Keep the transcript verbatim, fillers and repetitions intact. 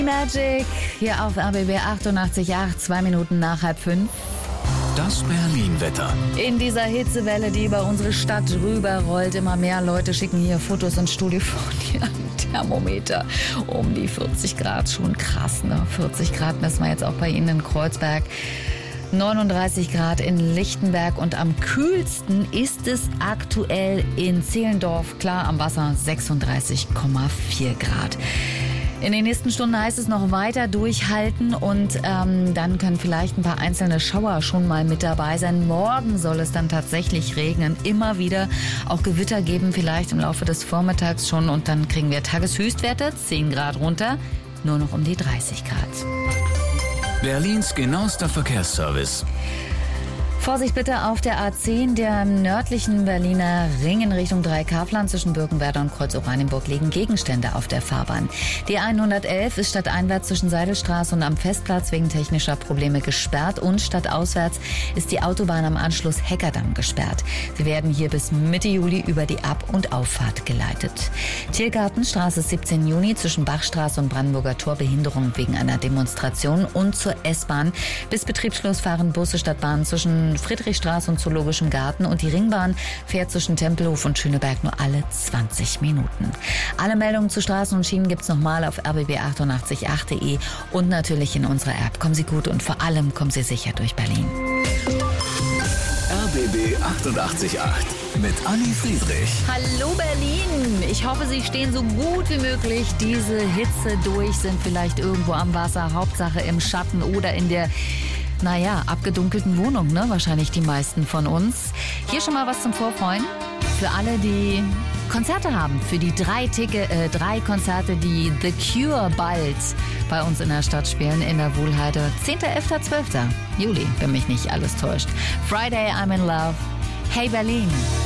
Magic hier auf R B B achtundachtzig Komma acht, zwei Minuten nach halb fünf. Das Berlin-Wetter. In dieser Hitzewelle, die über unsere Stadt rüberrollt, immer mehr Leute schicken hier Fotos ins Studio von ihrem Thermometer. Um die vierzig Grad, schon krass, ne? vierzig Grad messen wir jetzt auch bei Ihnen in Kreuzberg. neununddreißig Grad in Lichtenberg und am kühlsten ist es aktuell in Zehlendorf, klar am Wasser, sechsunddreißig Komma vier Grad. In den nächsten Stunden heißt es noch weiter durchhalten und ähm, dann können vielleicht ein paar einzelne Schauer schon mal mit dabei sein. Morgen soll es dann tatsächlich regnen, immer wieder auch Gewitter geben, vielleicht im Laufe des Vormittags schon und dann kriegen wir Tageshöchstwerte, zehn Grad runter, nur noch um die dreißig Grad. Berlins genauester Verkehrsservice. Vorsicht bitte auf der A zehn, der nördlichen Berliner Ring in Richtung Dreikafland zwischen Birkenwerder und Kreuz-Oranienburg liegen Gegenstände auf der Fahrbahn. Die hundertelf ist stadteinwärts zwischen Seidelstraße und am Festplatz wegen technischer Probleme gesperrt und stadtauswärts ist die Autobahn am Anschluss Heckerdamm gesperrt. Sie werden hier bis Mitte Juli über die Ab- und Auffahrt geleitet. Tiergartenstraße siebzehnten Juni zwischen Bachstraße und Brandenburger Tor Behinderung wegen einer Demonstration und zur S-Bahn. Bis Betriebsschluss fahren Busse Stadtbahn zwischen Friedrichstraße und Zoologischem Garten und die Ringbahn fährt zwischen Tempelhof und Schöneberg nur alle zwanzig Minuten. Alle Meldungen zu Straßen und Schienen gibt's nochmal auf r b b achtundachtzig Komma acht punkt de und natürlich in unserer App. Kommen Sie gut und vor allem kommen Sie sicher durch Berlin. R B B achtundachtzig Komma acht mit Anni Friedrich. Hallo Berlin! Ich hoffe, Sie stehen so gut wie möglich diese Hitze durch, sind vielleicht irgendwo am Wasser, Hauptsache im Schatten oder in der Naja, abgedunkelten Wohnung, ne? Wahrscheinlich die meisten von uns. Hier schon mal was zum Vorfreuen. Für alle, die Konzerte haben. Für die drei, Ticke, äh, drei Konzerte, die The Cure bald bei uns in der Stadt spielen, in der Wuhlheide. zehnten, elften, zwölften Juli, wenn mich nicht alles täuscht. Friday, I'm in Love. Hey Berlin.